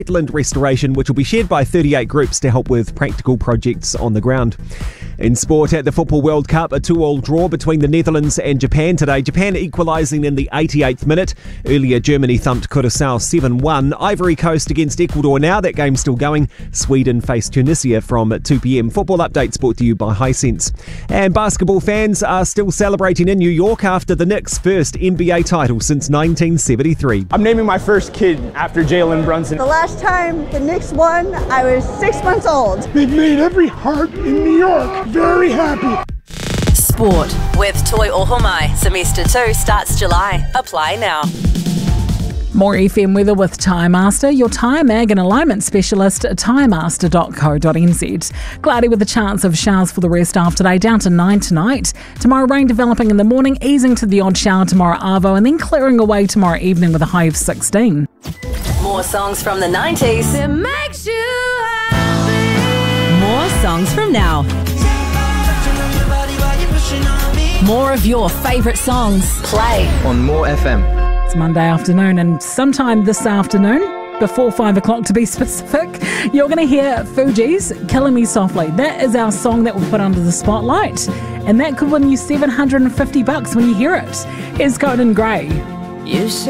Wetland restoration, which will be shared by 38 groups to help with practical projects on the ground. In sport, at the Football World Cup, a 2-2 draw between the Netherlands and Japan today. Japan equalising in the 88th minute. Earlier, Germany thumped Curaçao 7-1. Ivory Coast against Ecuador now. That game's still going. Sweden face Tunisia from 2 p.m. Football updates brought to you by Hisense. And basketball fans are still celebrating in New York after the Knicks' first NBA title since 1973. I'm naming my first kid after Jalen Brunson. The last time the Knicks won, I was 6 months old. They've made every heart in New York very happy. Sport with Toi Ohomai. Semester 2 starts July. Apply now. More FM weather with Tyre Master, your tyre mag and alignment specialist at tyremaster.co.nz. Cloudy with a chance of showers for the rest of today, down to 9 tonight. Tomorrow rain developing in the morning, easing to the odd shower tomorrow arvo, and then clearing away tomorrow evening with a high of 16. More songs from the 90s. It makes you happy. More songs from now. More of your favourite songs. Play on More FM. It's Monday afternoon, and sometime this afternoon, before 5 o'clock to be specific, you're going to hear Fugees, Killing Me Softly. That is our song that we'll put under the spotlight, and that could win you $750 when you hear it. Here's Conan Gray. You say